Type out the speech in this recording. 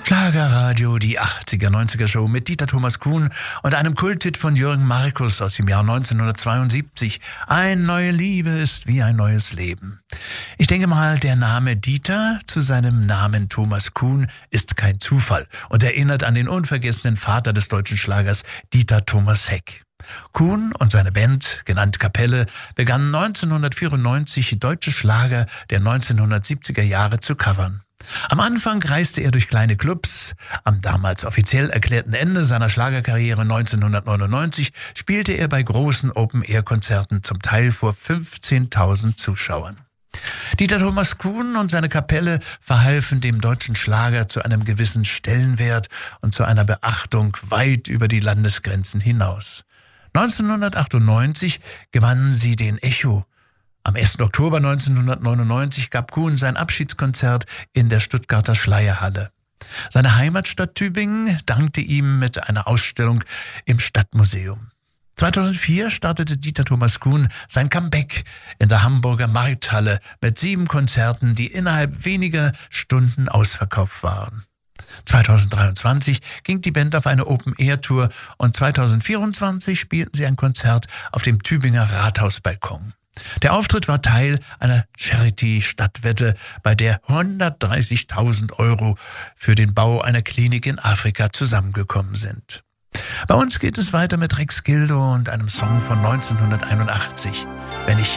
Schlagerradio, die 80er-90er-Show mit Dieter Thomas Kuhn und einem Kulthit von Jürgen Markus aus dem Jahr 1972. Eine neue Liebe ist wie ein neues Leben. Ich denke mal, der Name Dieter zu seinem Namen Thomas Kuhn ist kein Zufall und erinnert an den unvergessenen Vater des deutschen Schlagers, Dieter Thomas Heck. Kuhn und seine Band, genannt Kapelle, begannen 1994 deutsche Schlager der 1970er Jahre zu covern. Am Anfang reiste er durch kleine Clubs. Am damals offiziell erklärten Ende seiner Schlagerkarriere 1999 spielte er bei großen Open-Air-Konzerten zum Teil vor 15.000 Zuschauern. Dieter Thomas Kuhn und seine Kapelle verhalfen dem deutschen Schlager zu einem gewissen Stellenwert und zu einer Beachtung weit über die Landesgrenzen hinaus. 1998 gewannen sie den Echo. Am 1. Oktober 1999 gab Kuhn sein Abschiedskonzert in der Stuttgarter Schleierhalle. Seine Heimatstadt Tübingen dankte ihm mit einer Ausstellung im Stadtmuseum. 2004 startete Dieter Thomas Kuhn sein Comeback in der Hamburger Markthalle mit 7 Konzerten, die innerhalb weniger Stunden ausverkauft waren. 2023 ging die Band auf eine Open-Air-Tour und 2024 spielten sie ein Konzert auf dem Tübinger Rathausbalkon. Der Auftritt war Teil einer Charity-Stadtwette, bei der 130.000 € für den Bau einer Klinik in Afrika zusammengekommen sind. Bei uns geht es weiter mit Rex Gildo und einem Song von 1981, Wenn ich